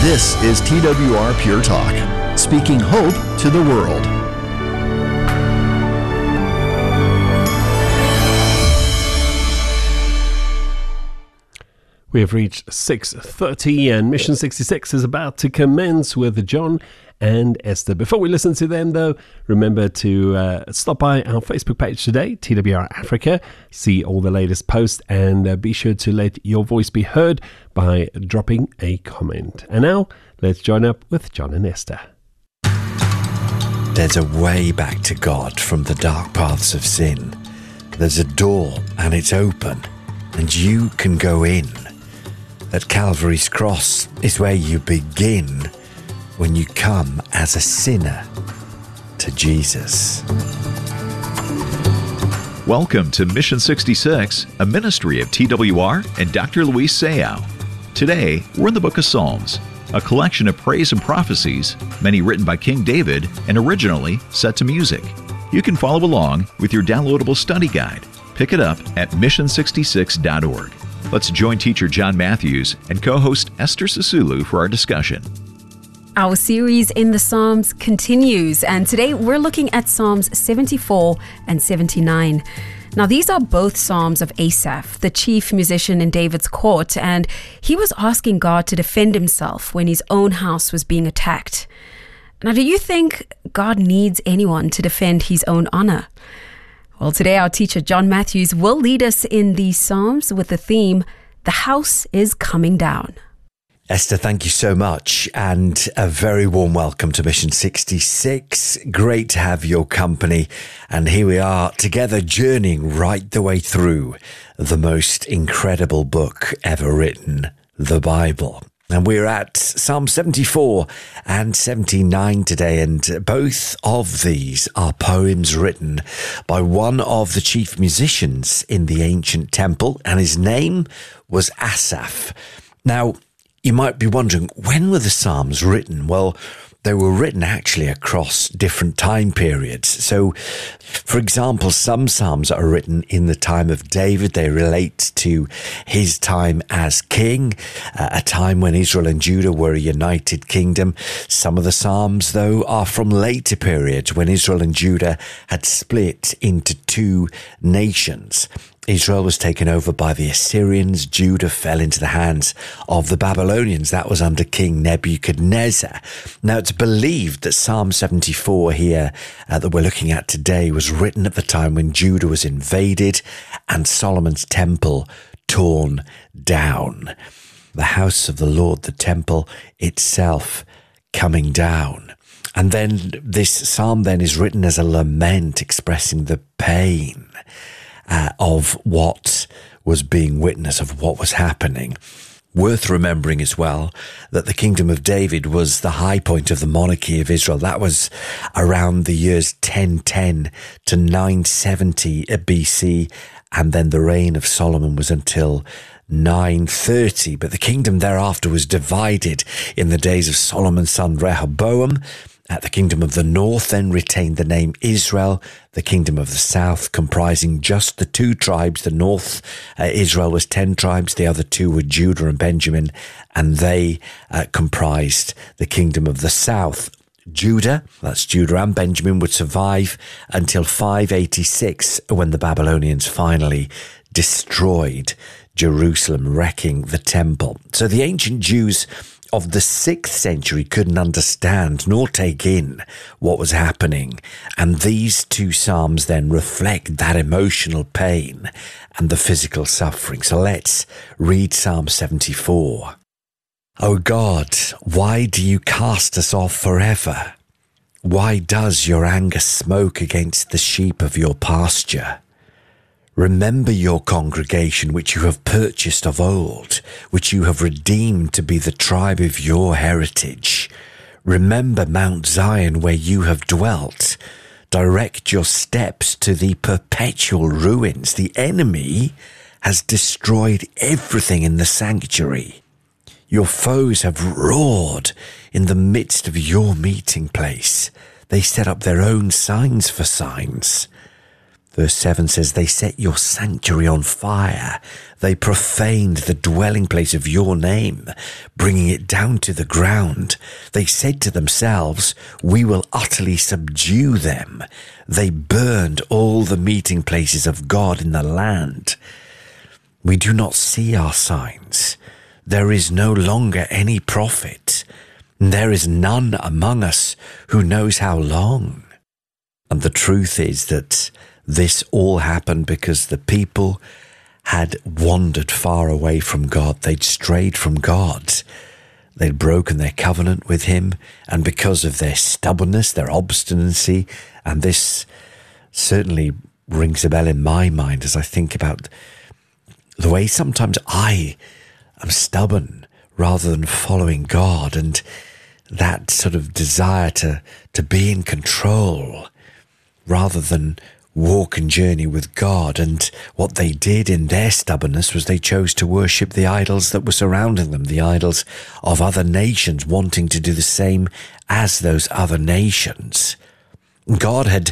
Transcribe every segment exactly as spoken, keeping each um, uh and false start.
This is T W R Pure Talk, speaking hope to the world. We have reached six thirty and Mission sixty-six is about to commence with John and Esther. Before we listen to them, though, remember to uh, stop by our Facebook page today, T W R Africa, see all the latest posts, and uh, be sure to let your voice be heard by dropping a comment. And now, let's join up with John and Esther. There's a way back to God from the dark paths of sin. There's a door, and it's open, and you can go in. At Calvary's cross is where you begin when you come as a sinner to Jesus. Welcome to Mission sixty-six, a ministry of T W R and Doctor Luis Sayao. Today, we're in the book of Psalms, a collection of praise and prophecies, many written by King David and originally set to music. You can follow along with your downloadable study guide. Pick it up at mission sixty-six dot org. Let's join teacher John Matthews and co-host Esther Sisulu for our discussion. Our series in the Psalms continues, and today we're looking at Psalms seventy-four and seventy-nine. Now, these are both Psalms of Asaph, the chief musician in David's court, and he was asking God to defend himself when his own house was being attacked. Now, do you think God needs anyone to defend his own honor? Well, today our teacher John Matthews will lead us in these Psalms with the theme, The House is Coming Down. Esther, thank you so much, and a very warm welcome to Mission sixty-six. Great to have your company, and here we are together journeying right the way through the most incredible book ever written, the Bible. And we're at Psalm seventy-four and seventy-nine today, and both of these are poems written by one of the chief musicians in the ancient temple, and his name was Asaph. Now, you might be wondering, when were the Psalms written? Well, they were written actually across different time periods. So, for example, some Psalms are written in the time of David. They relate to his time as king, uh, a time when Israel and Judah were a united kingdom. Some of the Psalms, though, are from later periods when Israel and Judah had split into two nations. Israel was taken over by the Assyrians. Judah fell into the hands of the Babylonians. That was under King Nebuchadnezzar. Now, it's believed that Psalm seventy-four here uh, that we're looking at today was written at the time when Judah was invaded and Solomon's temple torn down. The house of the Lord, the temple itself, coming down. And then this psalm then is written as a lament expressing the pain Uh, of what was being witnessed, of what was happening. Worth remembering as well that the kingdom of David was the high point of the monarchy of Israel. That was around the years ten ten to nine seventy B C, and then the reign of Solomon was until nine thirty. But the kingdom thereafter was divided in the days of Solomon's son Rehoboam. Uh, the kingdom of the north then retained the name Israel. The kingdom of the south, comprising just the two tribes, the north, uh, Israel was ten tribes, the other two were Judah and Benjamin, and they uh, comprised the kingdom of the south. Judah, that's Judah and Benjamin, would survive until five eighty-six, when the Babylonians finally destroyed Jerusalem, wrecking the temple. So the ancient Jews of the sixth century couldn't understand nor take in what was happening. And these two psalms then reflect that emotional pain and the physical suffering. So let's read Psalm seventy-four. O God, why do you cast us off forever? Why does your anger smoke against the sheep of your pasture? Remember your congregation, which you have purchased of old, which you have redeemed to be the tribe of your heritage. Remember Mount Zion, where you have dwelt. Direct your steps to the perpetual ruins. The enemy has destroyed everything in the sanctuary. Your foes have roared in the midst of your meeting place. They set up their own signs for signs. Verse seven says, they set your sanctuary on fire. They profaned the dwelling place of your name, bringing it down to the ground. They said to themselves, "We will utterly subdue them." They burned all the meeting places of God in the land. We do not see our signs. There is no longer any prophet. There is none among us who knows how long. And the truth is that this all happened because the people had wandered far away from God. They'd strayed from God. They'd broken their covenant with him. And because of their stubbornness, their obstinacy, and this certainly rings a bell in my mind as I think about the way sometimes I am stubborn rather than following God, and that sort of desire to, to be in control rather than walk and journey with God. And what they did in their stubbornness was they chose to worship the idols that were surrounding them, the idols of other nations, wanting to do the same as those other nations. God had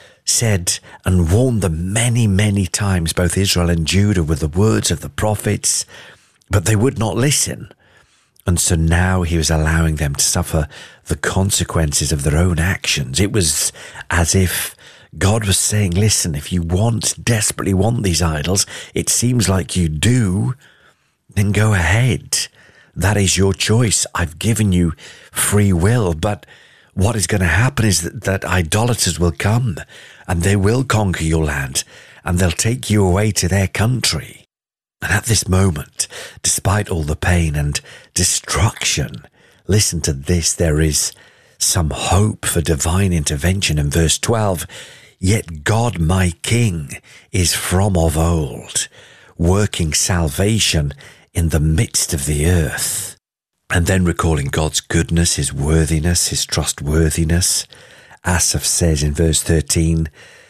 said and warned them many, many times, both Israel and Judah, with the words of the prophets, but they would not listen. And so now he was allowing them to suffer the consequences of their own actions. It was as if God was saying, listen, if you want, desperately want these idols, it seems like you do, then go ahead. That is your choice. I've given you free will. But what is going to happen is that, that idolaters will come and they will conquer your land and they'll take you away to their country. And at this moment, despite all the pain and destruction, listen to this, there is some hope for divine intervention in verse twelve. Yet God, my King, is from of old, working salvation in the midst of the earth. And then recalling God's goodness, his worthiness, his trustworthiness, Asaph says in verse thirteen,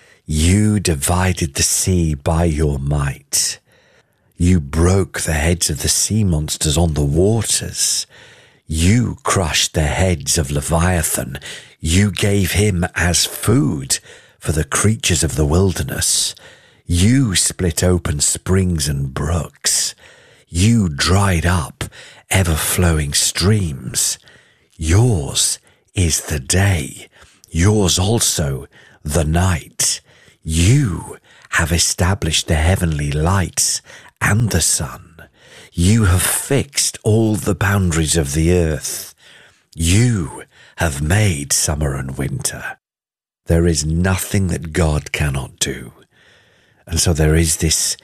you divided the sea by your might. You broke the heads of the sea monsters on the waters. You crushed the heads of Leviathan. You gave him as food for the creatures of the wilderness. You split open springs and brooks. You dried up ever-flowing streams. Yours is the day, yours also the night. You have established the heavenly lights and the sun. You have fixed all the boundaries of the earth. You have made summer and winter. There is nothing that God cannot do. And so there is this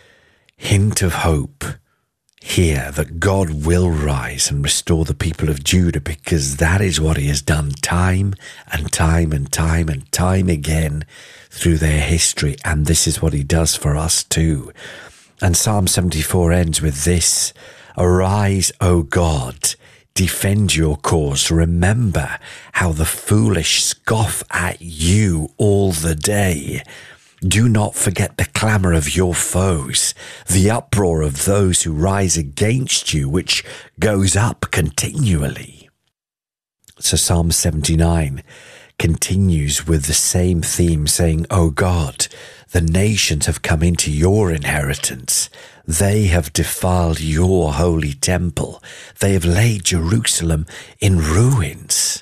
hint of hope here that God will rise and restore the people of Judah, because that is what he has done time and time and time and time again through their history. And this is what he does for us too. And Psalm seventy-four ends with this: arise, O God, defend your cause. Remember how the foolish scoff at you all the day. Do not forget the clamour of your foes, the uproar of those who rise against you, which goes up continually. So Psalm seventy-nine continues with the same theme, saying, O God, the nations have come into your inheritance. They have defiled your holy temple. They have laid Jerusalem in ruins.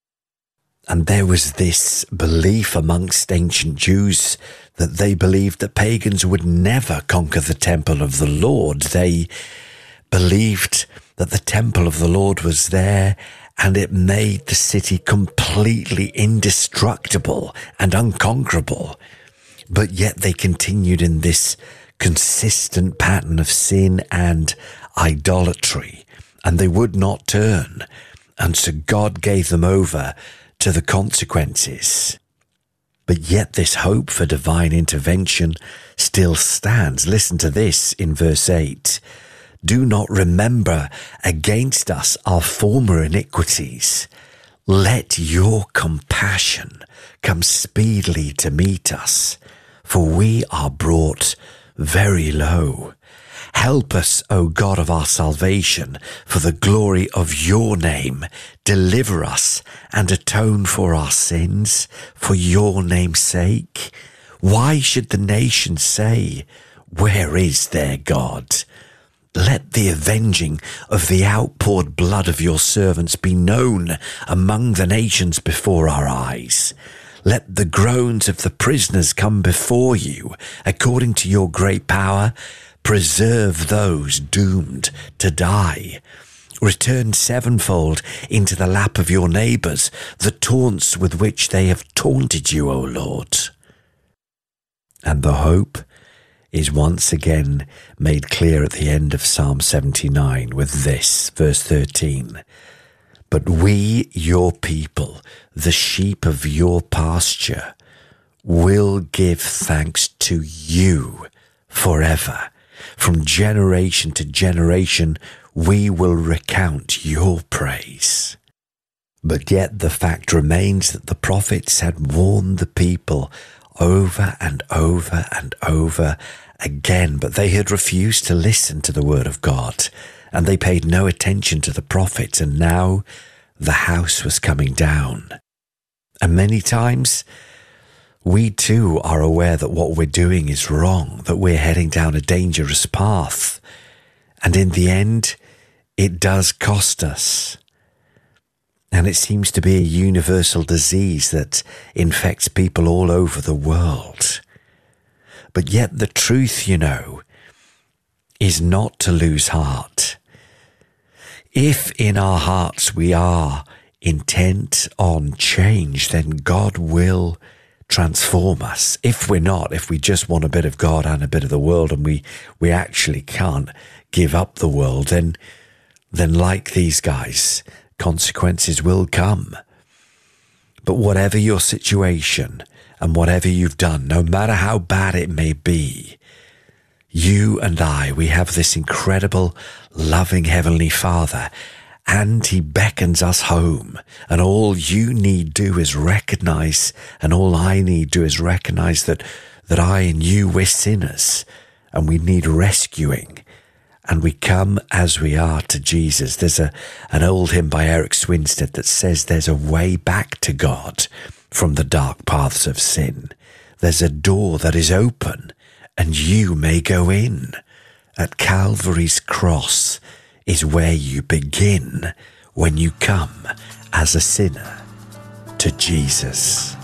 And there was this belief amongst ancient Jews that they believed that pagans would never conquer the temple of the Lord. They believed that the temple of the Lord was there and it made the city completely indestructible and unconquerable. But yet they continued in this consistent pattern of sin and idolatry, and they would not turn. And so God gave them over to the consequences. But yet this hope for divine intervention still stands. Listen to this in verse eight. Do not remember against us our former iniquities. Let your compassion come speedily to meet us, for we are brought very low. Help us, O God of our salvation, for the glory of your name. Deliver us and atone for our sins, for your name's sake. Why should the nations say, where is their God? Let the avenging of the outpoured blood of your servants be known among the nations before our eyes. Let the groans of the prisoners come before you. According to your great power, preserve those doomed to die. Return sevenfold into the lap of your neighbours the taunts with which they have taunted you, O Lord. And the hope is once again made clear at the end of Psalm seventy-nine with this, verse thirteen. But we, your people, the sheep of your pasture, will give thanks to you forever. From generation to generation, we will recount your praise. But yet the fact remains that the prophets had warned the people over and over and over again, but they had refused to listen to the word of God, and they paid no attention to the prophets, and now the house was coming down. And many times we too are aware that what we're doing is wrong, that we're heading down a dangerous path, and in the end it does cost us. And it seems to be a universal disease that infects people all over the world. But yet the truth, you know, is not to lose heart. If in our hearts we are intent on change, then God will transform us. If we're not, if we just want a bit of God and a bit of the world, and we, we actually can't give up the world, then, then like these guys, consequences will come. But whatever your situation and whatever you've done, no matter how bad it may be, you and I, we have this incredible, loving Heavenly Father, and He beckons us home. And all you need do is recognize, and all I need do is recognize that, that I and you, we're sinners, and we need rescuing. And we come as we are to Jesus. There's a an old hymn by Eric Swinstead that says there's a way back to God from the dark paths of sin. There's a door that is open, and you may go in. At Calvary's cross is where you begin when you come as a sinner to Jesus.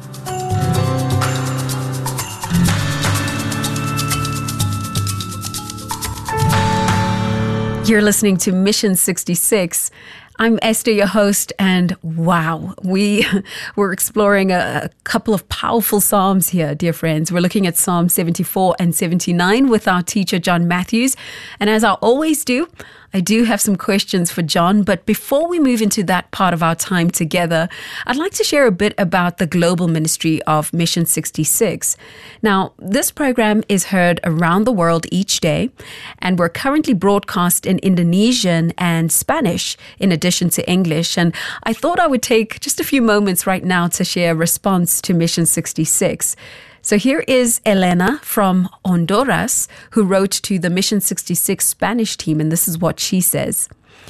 You're listening to Mission sixty-six. I'm Esther, your host, and wow, we, we're exploring a, a couple of powerful Psalms here, dear friends. We're looking at Psalm seventy-four and seventy-nine with our teacher, John Matthews. And as I always do, I do have some questions for John, but before we move into that part of our time together, I'd like to share a bit about the global ministry of Mission sixty-six. Now, this program is heard around the world each day, and we're currently broadcast in Indonesian and Spanish in addition to English. And I thought I would take just a few moments right now to share a response to Mission sixty-six. So here is Elena from Honduras, who wrote to the Mission sixty-six Spanish team, and this is what she says.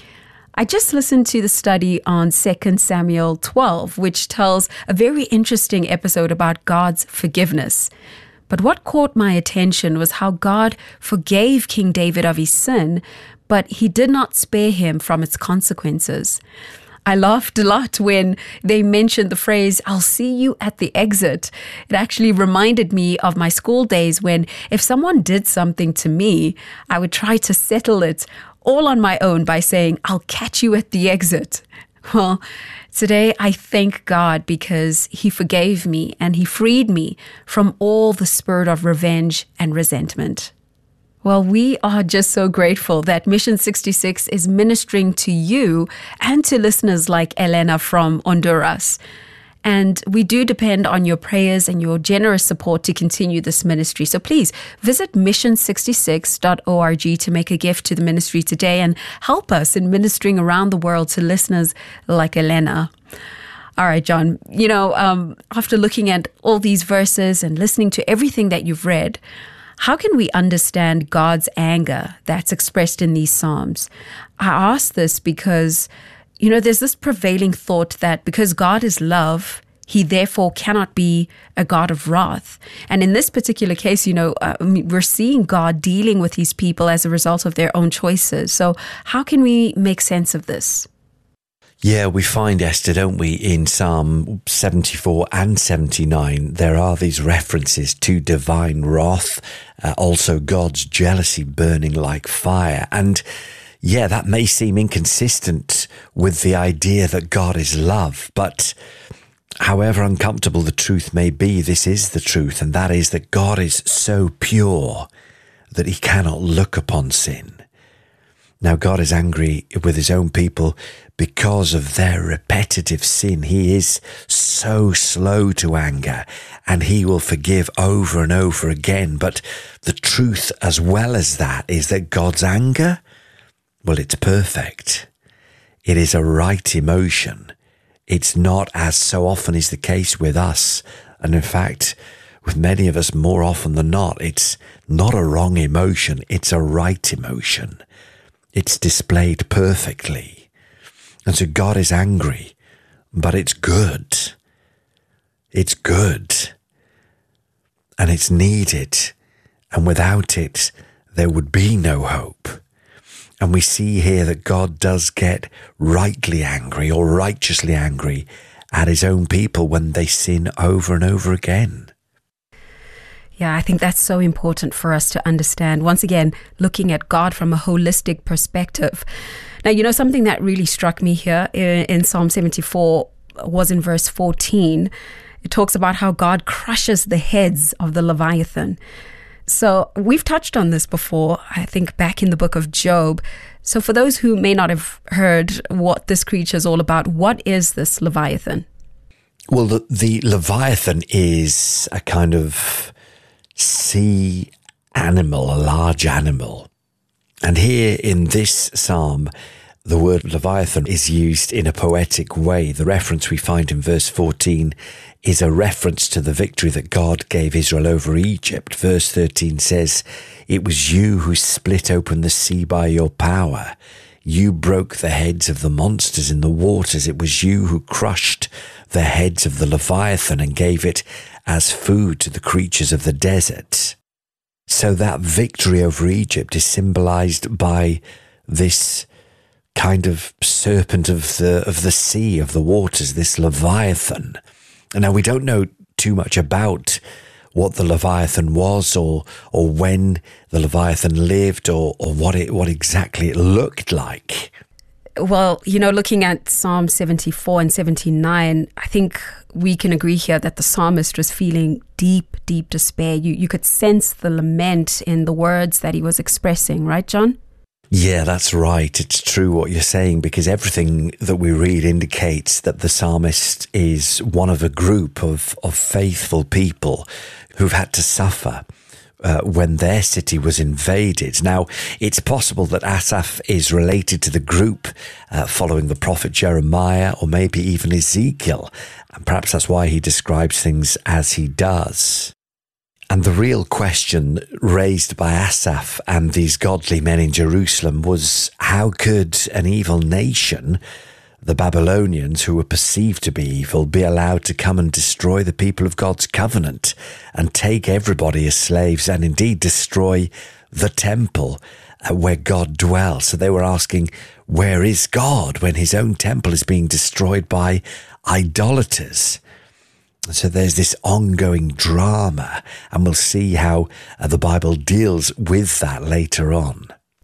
I just listened to the study on Second Samuel twelve, which tells a very interesting episode about God's forgiveness. But what caught my attention was how God forgave King David of his sin, but He did not spare him from its consequences. I laughed a lot when they mentioned the phrase, "I'll see you at the exit." It actually reminded me of my school days when if someone did something to me, I would try to settle it all on my own by saying, "I'll catch you at the exit." Well, today I thank God because He forgave me and He freed me from all the spirit of revenge and resentment. Well, we are just so grateful that Mission sixty-six is ministering to you and to listeners like Elena from Honduras. And we do depend on your prayers and your generous support to continue this ministry. So please visit mission sixty-six dot org to make a gift to the ministry today and help us in ministering around the world to listeners like Elena. All right, John, you know, um, after looking at all these verses and listening to everything that you've read, how can we understand God's anger that's expressed in these Psalms? I ask this because, you know, there's this prevailing thought that because God is love, he therefore cannot be a God of wrath. And in this particular case, you know, uh, we're seeing God dealing with these people as a result of their own choices. So how can we make sense of this? Yeah, we find, Esther, don't we, in Psalm seventy-four and seventy-nine, there are these references to divine wrath, uh, also God's jealousy burning like fire. And yeah, that may seem inconsistent with the idea that God is love, but however uncomfortable the truth may be, this is the truth, and that is that God is so pure that he cannot look upon sin. Now, God is angry with his own people because of their repetitive sin. He is so slow to anger, and he will forgive over and over again. But the truth as well as that is that God's anger, well, it's perfect. It is a right emotion. It's not, as so often is the case with us, and in fact, with many of us more often than not, it's not a wrong emotion, it's a right emotion. It's displayed perfectly. And so God is angry, but it's good. It's good. And it's needed. And without it, there would be no hope. And we see here that God does get rightly angry or righteously angry at his own people when they sin over and over again. Yeah, I think that's so important for us to understand. Once again, looking at God from a holistic perspective. Now, you know, something that really struck me here in, in Psalm seventy-four was in verse fourteen. It talks about how God crushes the heads of the Leviathan. So we've touched on this before, I think back in the book of Job. So for those who may not have heard what this creature is all about, what is this Leviathan? Well, the, the Leviathan is a kind of sea animal, a large animal. And here in this psalm, the word Leviathan is used in a poetic way. The reference we find in verse fourteen is a reference to the victory that God gave Israel over Egypt. Verse thirteen says, "It was you who split open the sea by your power. You broke the heads of the monsters in the waters. It was you who crushed the heads of the Leviathan and gave it as food to the creatures of the desert." So that victory over Egypt is symbolized by this kind of serpent of the of the sea, of the waters, this Leviathan. And now we don't know too much about what the Leviathan was, or or when the Leviathan lived, or or what it what exactly it looked like. Well, you know, looking at Psalm seventy-four and seventy-nine, I think we can agree here that the psalmist was feeling deep, deep despair. You you could sense the lament in the words that he was expressing, right, John? Yeah, that's right. It's true what you're saying, because everything that we read indicates that the psalmist is one of a group of, of faithful people who've had to suffer Uh, when their city was invaded. Now, it's possible that Asaph is related to the group uh, following the prophet Jeremiah, or maybe even Ezekiel, and perhaps that's why he describes things as he does. And the real question raised by Asaph and these godly men in Jerusalem was, how could an evil nation, the Babylonians, who were perceived to be evil, be allowed to come and destroy the people of God's covenant and take everybody as slaves, and indeed destroy the temple uh, where God dwells? So they were asking, where is God when his own temple is being destroyed by idolaters? So there's this ongoing drama, and we'll see how uh, the Bible deals with that later on.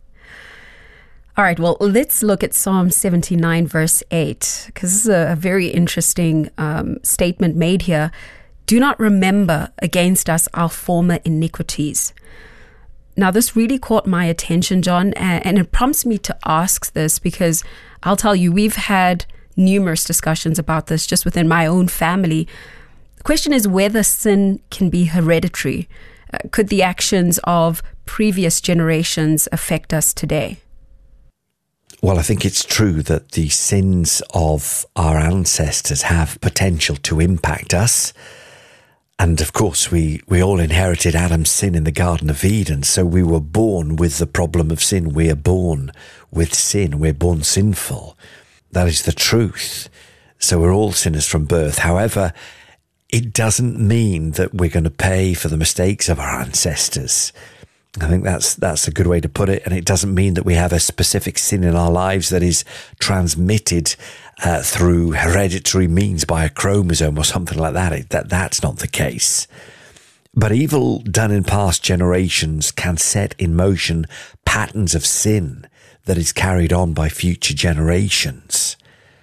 All right, well, let's look at Psalm seventy-nine, verse eight, because this is a, a very interesting um, statement made here. "Do not remember against us our former iniquities." Now, this really caught my attention, John, and, and it prompts me to ask this, because I'll tell you, we've had numerous discussions about this just within my own family. The question is whether sin can be hereditary. Uh, could the actions of previous generations affect us today? Well, I think it's true that the sins of our ancestors have potential to impact us. And of course, we, we all inherited Adam's sin in the Garden of Eden. So we were born with the problem of sin. We are born with sin. We're born sinful. That is the truth. So we're all sinners from birth. However, it doesn't mean that we're going to pay for the mistakes of our ancestors. I think that's that's a good way to put it. And it doesn't mean that we have a specific sin in our lives that is transmitted uh, through hereditary means by a chromosome or something like that. It, that that's not the case. But evil done in past generations can set in motion patterns of sin that is carried on by future generations.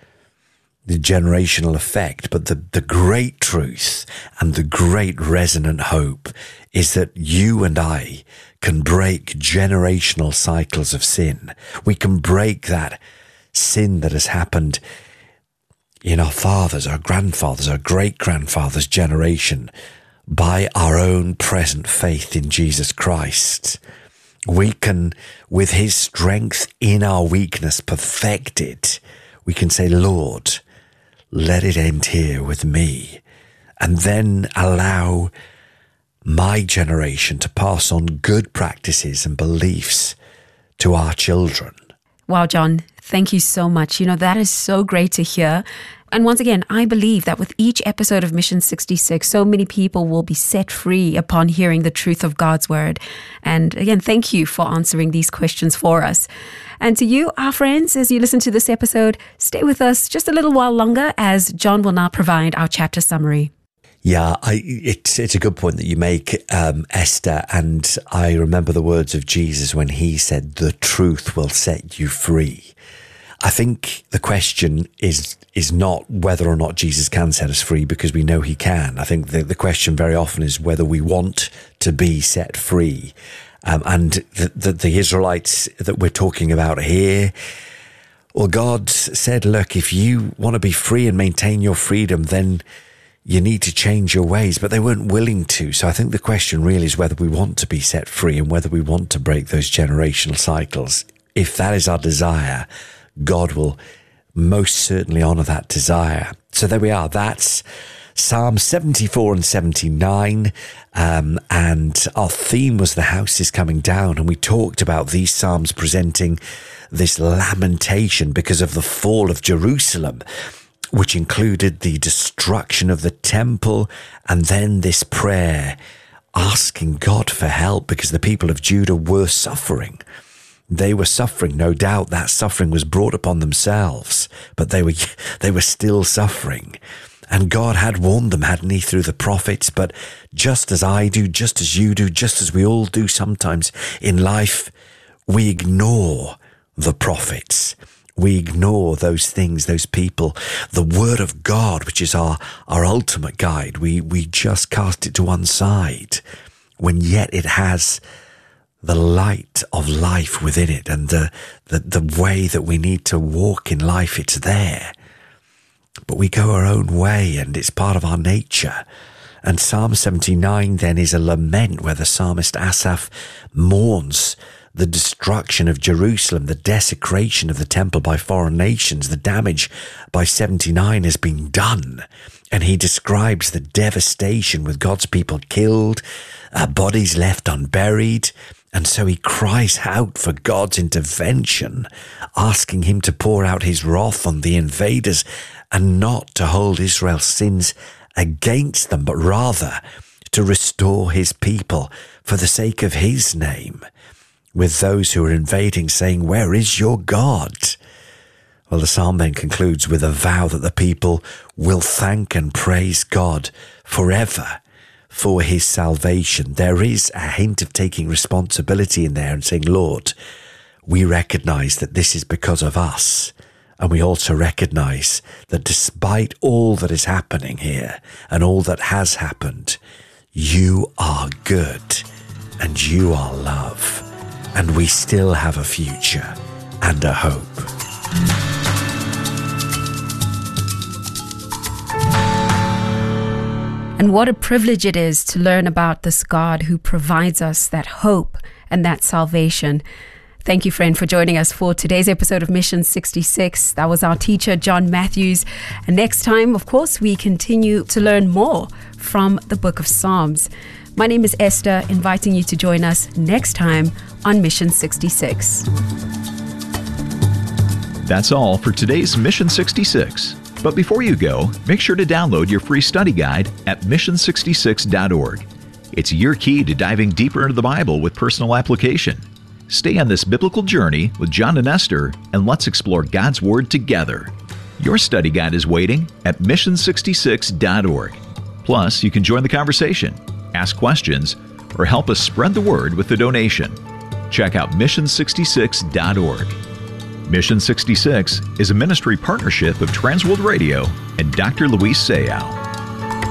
The generational effect, but the, the great truth and the great resonant hope is that you and I can break generational cycles of sin. We can break that sin that has happened in our fathers, our grandfathers, our great-grandfathers' generation by our own present faith in Jesus Christ. We can, with his strength in our weakness, perfect it. We can say, Lord, let it end here with me, and then allow my generation to pass on good practices and beliefs to our children. Wow, John, thank you so much. You know, that is so great to hear. And once again, I believe that with each episode of Mission sixty-six, so many people will be set free upon hearing the truth of God's word. And again, thank you for answering these questions for us. And to you, our friends, as you listen to this episode, stay with us just a little while longer as John will now provide our chapter summary. Yeah, I, it's it's a good point that you make, um, Esther. And I remember the words of Jesus when he said, "The truth will set you free." I think the question is is not whether or not Jesus can set us free, because we know he can. I think the, the question very often is whether we want to be set free. Um, and the, the, the Israelites that we're talking about here, well, God said, look, if you want to be free and maintain your freedom, then you need to change your ways. But they weren't willing to. So I think the question really is whether we want to be set free and whether we want to break those generational cycles. If that is our desire, God will most certainly honor that desire. So there we are. That's Psalm seventy-four and seventy-nine. Um, and our theme was the house is coming down. And we talked about these Psalms presenting this lamentation because of the fall of Jerusalem, which included the destruction of the temple, and then this prayer asking God for help because the people of Judah were suffering. They were suffering. No doubt that suffering was brought upon themselves, but they were they were still suffering. And God had warned them, hadn't he, through the prophets? But just as I do, just as you do, just as we all do sometimes in life, we ignore the prophets. We ignore those things, those people, the word of God, which is our, our ultimate guide. We, we just cast it to one side, when yet it has the light of life within it, and the, the, the way that we need to walk in life, it's there. But we go our own way, and it's part of our nature. And Psalm seventy-nine then is a lament where the psalmist Asaph mourns the destruction of Jerusalem, the desecration of the temple by foreign nations. The damage by seventy-nine has been done. And he describes the devastation with God's people killed, uh, bodies left unburied. And so he cries out for God's intervention, asking him to pour out his wrath on the invaders and not to hold Israel's sins against them, but rather to restore his people for the sake of his name, with those who are invading saying, "Where is your God?" Well, the psalm then concludes with a vow that the people will thank and praise God forever for his salvation. There is a hint of taking responsibility in there and saying, Lord, we recognize that this is because of us. And we also recognize that despite all that is happening here and all that has happened, you are good and you are love. And we still have a future and a hope. And what a privilege it is to learn about this God who provides us that hope and that salvation. Thank you, friend, for joining us for today's episode of Mission sixty-six. That was our teacher, John Matthews. And next time, of course, we continue to learn more from the book of Psalms. My name is Esther, inviting you to join us next time on Mission sixty-six. That's all for today's Mission sixty-six. But before you go, make sure to download your free study guide at mission sixty-six dot org. It's your key to diving deeper into the Bible with personal application. Stay on this biblical journey with John and Esther, and let's explore God's Word together. Your study guide is waiting at mission sixty-six dot org. Plus, you can join the conversation, ask questions, or help us spread the word with a donation. Check out mission sixty-six dot org. Mission sixty-six is a ministry partnership of Transworld Radio and Doctor Luis Sayao.